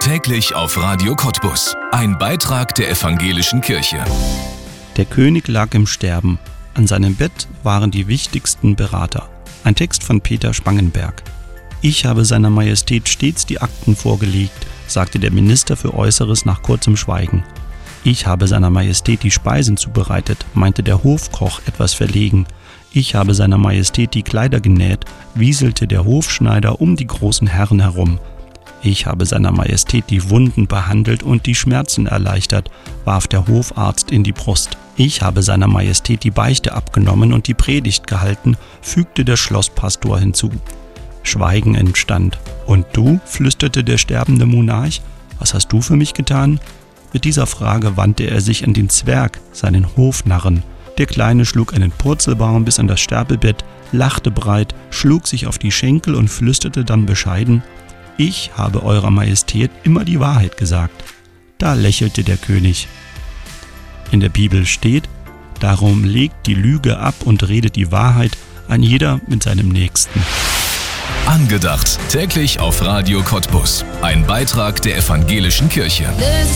Täglich auf Radio Cottbus. Ein Beitrag der Evangelischen Kirche. Der König lag im Sterben. An seinem Bett waren die wichtigsten Berater. Ein Text von Peter Spangenberg. Ich habe seiner Majestät stets die Akten vorgelegt, sagte der Minister für Äußeres nach kurzem Schweigen. Ich habe seiner Majestät die Speisen zubereitet, meinte der Hofkoch etwas verlegen. Ich habe seiner Majestät die Kleider genäht, wieselte der Hofschneider um die großen Herren herum. Ich habe seiner Majestät die Wunden behandelt und die Schmerzen erleichtert, warf der Hofarzt in die Brust. Ich habe seiner Majestät die Beichte abgenommen und die Predigt gehalten, fügte der Schlosspastor hinzu. Schweigen entstand. Und du, flüsterte der sterbende Monarch, was hast du für mich getan? Mit dieser Frage wandte er sich an den Zwerg, seinen Hofnarren. Der Kleine schlug einen Purzelbaum bis an das Sterbebett, lachte breit, schlug sich auf die Schenkel und flüsterte dann bescheiden: Ich habe Eurer Majestät immer die Wahrheit gesagt. Da lächelte der König. In der Bibel steht: Darum legt die Lüge ab und redet die Wahrheit, ein jeder mit seinem Nächsten. Angedacht. Täglich auf Radio Cottbus. Ein Beitrag der Evangelischen Kirche.